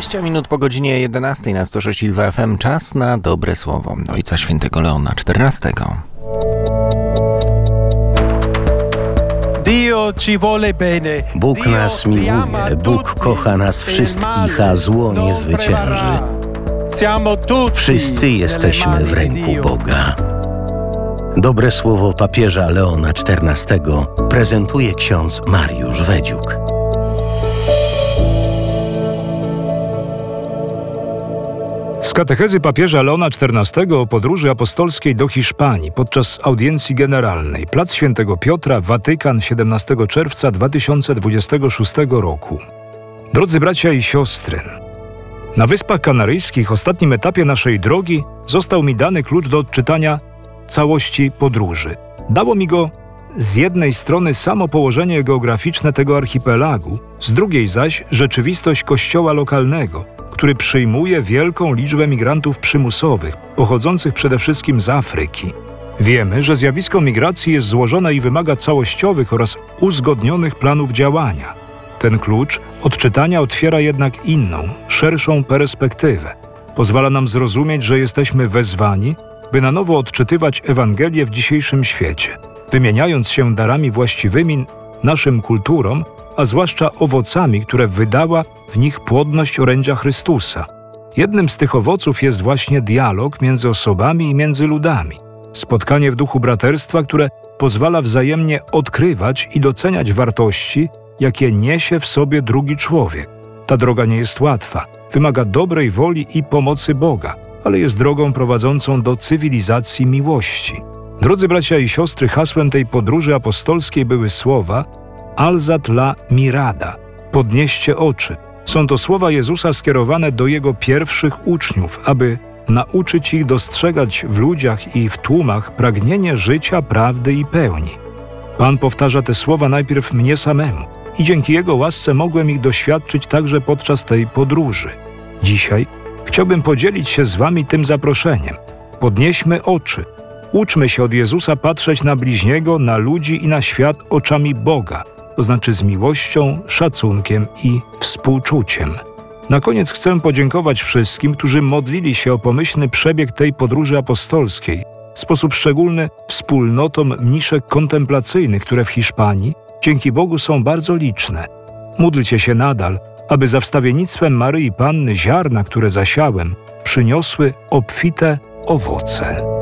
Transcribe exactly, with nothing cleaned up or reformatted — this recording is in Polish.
dwadzieścia minut po godzinie jedenastej na sto sześć i dwa F M. Czas na dobre słowo Ojca Świętego Leona czternastego. Bóg nas miłuje, Bóg kocha nas wszystkich, a zło nie zwycięży. Wszyscy jesteśmy w ręku Boga. Dobre słowo papieża Leona czternastego prezentuje ksiądz Mariusz Wedziuk. Z katechezy papieża Leona czternastego o podróży apostolskiej do Hiszpanii podczas audiencji generalnej. Plac Świętego Piotra, Watykan, siedemnastego czerwca dwa tysiące dwudziestego szóstego roku. Drodzy bracia i siostry, na Wyspach Kanaryjskich, ostatnim etapie naszej drogi, został mi dany klucz do odczytania całości podróży. Dało mi go z jednej strony samo położenie geograficzne tego archipelagu, z drugiej zaś rzeczywistość kościoła lokalnego, który przyjmuje wielką liczbę migrantów przymusowych, pochodzących przede wszystkim z Afryki. Wiemy, że zjawisko migracji jest złożone i wymaga całościowych oraz uzgodnionych planów działania. Ten klucz odczytania otwiera jednak inną, szerszą perspektywę. Pozwala nam zrozumieć, że jesteśmy wezwani, by na nowo odczytywać Ewangelię w dzisiejszym świecie, wymieniając się darami właściwymi naszym kulturom, a zwłaszcza owocami, które wydała w nich płodność orędzia Chrystusa. Jednym z tych owoców jest właśnie dialog między osobami i między ludami. Spotkanie w duchu braterstwa, które pozwala wzajemnie odkrywać i doceniać wartości, jakie niesie w sobie drugi człowiek. Ta droga nie jest łatwa, wymaga dobrej woli i pomocy Boga, ale jest drogą prowadzącą do cywilizacji miłości. Drodzy bracia i siostry, hasłem tej podróży apostolskiej były słowa Alzat la mirada, podnieście oczy. Są to słowa Jezusa skierowane do Jego pierwszych uczniów, aby nauczyć ich dostrzegać w ludziach i w tłumach pragnienie życia, prawdy i pełni. Pan powtarza te słowa najpierw mnie samemu i dzięki Jego łasce mogłem ich doświadczyć także podczas tej podróży. Dzisiaj chciałbym podzielić się z Wami tym zaproszeniem. Podnieśmy oczy. Uczmy się od Jezusa patrzeć na bliźniego, na ludzi i na świat oczami Boga, to znaczy z miłością, szacunkiem i współczuciem. Na koniec chcę podziękować wszystkim, którzy modlili się o pomyślny przebieg tej podróży apostolskiej, w sposób szczególny wspólnotom mniszek kontemplacyjnych, które w Hiszpanii, dzięki Bogu, są bardzo liczne. Módlcie się nadal, aby za wstawiennictwem Maryi Panny ziarna, które zasiałem, przyniosły obfite owoce.